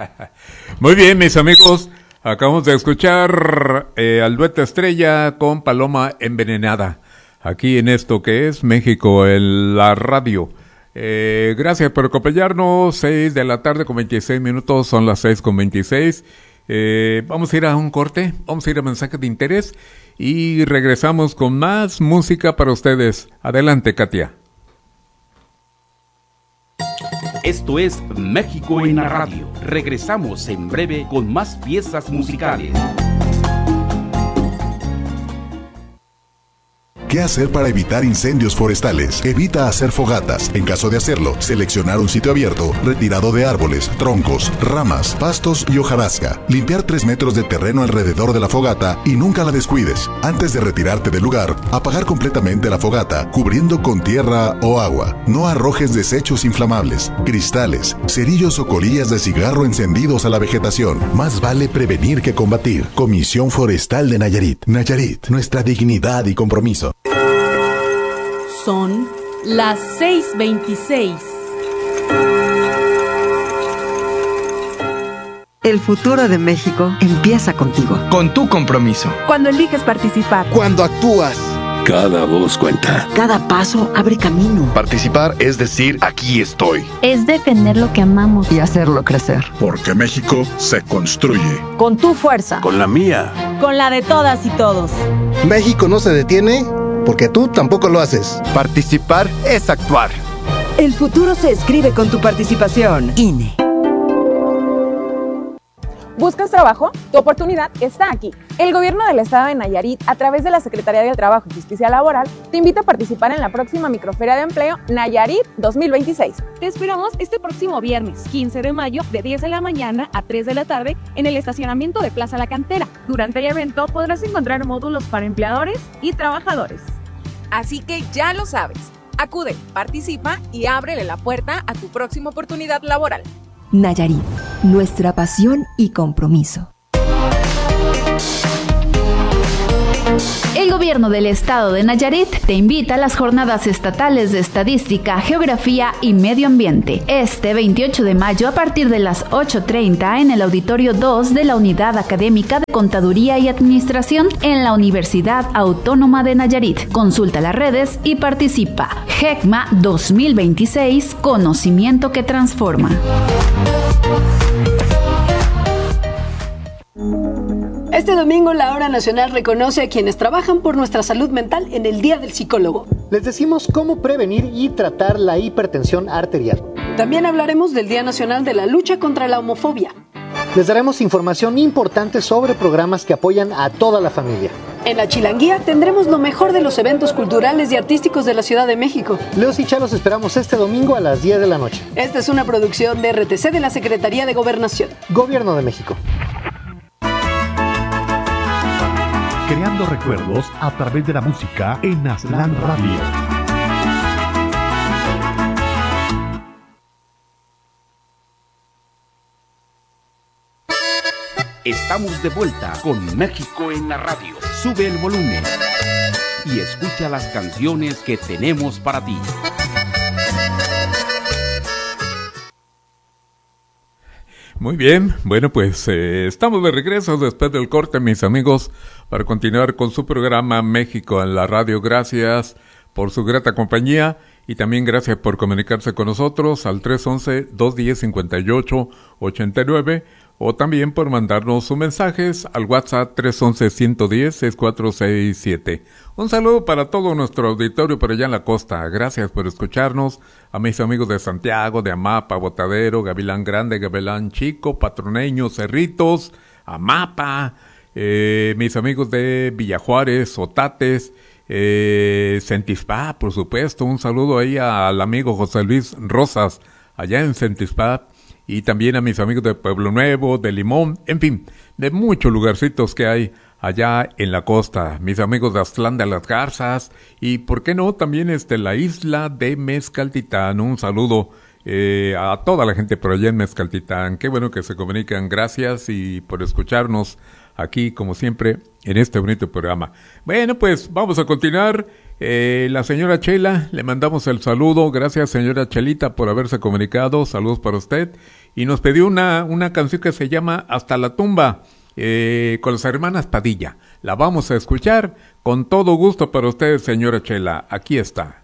Muy bien, mis amigos, acabamos de escuchar al dueto Estrella con Paloma Envenenada, aquí en esto que es México en la radio. Gracias por acompañarnos, 6 de la tarde con 26 minutos, son las 6 con 26. Vamos a ir a un corte, vamos a ir a mensajes de interés y regresamos con más música para ustedes. Adelante, Katia. Esto es México en la radio. Regresamos en breve con más piezas musicales. ¿Qué hacer para evitar incendios forestales? Evita hacer fogatas. En caso de hacerlo, seleccionar un sitio abierto, retirado de árboles, troncos, ramas, pastos y hojarasca. Limpiar 3 metros de terreno alrededor de la fogata y nunca la descuides. Antes de retirarte del lugar, apagar completamente la fogata, cubriendo con tierra o agua. No arrojes desechos inflamables, cristales, cerillos o colillas de cigarro encendidos a la vegetación. Más vale prevenir que combatir. Comisión Forestal de Nayarit. Nayarit, nuestra dignidad y compromiso. Son las 6:26. El futuro de México empieza contigo. Con tu compromiso. Cuando eliges participar. Cuando actúas. Cada voz cuenta. Cada paso abre camino. Participar es decir, aquí estoy. Es defender lo que amamos. Y hacerlo crecer. Porque México se construye. Con tu fuerza. Con la mía. Con la de todas y todos. México no se detiene porque tú tampoco lo haces. Participar es actuar. El futuro se escribe con tu participación. INE. ¿Buscas trabajo? Tu oportunidad está aquí. El gobierno del estado de Nayarit, a través de la Secretaría del Trabajo y Justicia Laboral, te invita a participar en la próxima Microferia de Empleo Nayarit 2026. Te esperamos este próximo viernes, 15 de mayo, de 10 de la mañana a 3 de la tarde, en el estacionamiento de Plaza La Cantera. Durante el evento podrás encontrar módulos para empleadores y trabajadores. Así que ya lo sabes. Acude, participa y ábrele la puerta a tu próxima oportunidad laboral. Nayarit, nuestra pasión y compromiso. El gobierno del estado de Nayarit te invita a las jornadas estatales de estadística, geografía y medio ambiente. Este 28 de mayo a partir de las 8:30 en el auditorio 2 de la Unidad Académica de Contaduría y Administración en la Universidad Autónoma de Nayarit. Consulta las redes y participa. GECMA 2026, conocimiento que transforma. Este domingo la Hora Nacional reconoce a quienes trabajan por nuestra salud mental en el Día del Psicólogo. Les decimos cómo prevenir y tratar la hipertensión arterial. También hablaremos del Día Nacional de la Lucha contra la Homofobia. Les daremos información importante sobre programas que apoyan a toda la familia. En la Chilanguía tendremos lo mejor de los eventos culturales y artísticos de la Ciudad de México. Leos y Cha los esperamos este domingo a las 10 de la noche. Esta es una producción de RTC de la Secretaría de Gobernación. Gobierno de México. Creando recuerdos a través de la música en Aslan Radio. Estamos de vuelta con México en la radio. Sube el volumen y escucha las canciones que tenemos para ti. Muy bien, bueno pues estamos de regreso después del corte, mis amigos, para continuar con su programa México en la radio. Gracias por su grata compañía y también gracias por comunicarse con nosotros al 311-210-5889 o también por mandarnos sus mensajes al WhatsApp 311-110-6467. Un saludo para todo nuestro auditorio por allá en la costa. Gracias por escucharnos. A mis amigos de Santiago, de Amapa, Botadero, Gavilán Grande, Gavilán Chico, Patroneño, Cerritos, Amapa, mis amigos de Villajuárez, Otates, Centispá, por supuesto. Un saludo ahí al amigo José Luis Rosas, allá en Centispá. Y también a mis amigos de Pueblo Nuevo, de Limón, en fin, de muchos lugarcitos que hay allá en la costa. Mis amigos de Aztlán de las Garzas y, ¿por qué no?, también la isla de Mezcaltitán. Un saludo a toda la gente por allá en Mezcaltitán. Qué bueno que se comunican. Gracias y por escucharnos aquí, como siempre, en este bonito programa. Bueno, pues vamos a continuar. La señora Chela, le mandamos el saludo. Gracias, señora Chelita, por haberse comunicado. Saludos para usted. Y nos pidió una canción que se llama Hasta la tumba, con las hermanas Padilla. La vamos a escuchar con todo gusto para usted, señora Chela. Aquí está.